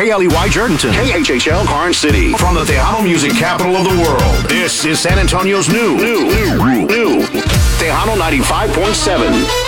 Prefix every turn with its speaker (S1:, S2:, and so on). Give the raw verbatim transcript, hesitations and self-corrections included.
S1: K L E Y Jordanton.
S2: K H H L Karnes City.
S1: From the Tejano music capital of the world, this is San Antonio's new, new, new, new,
S2: Tejano ninety-five point seven.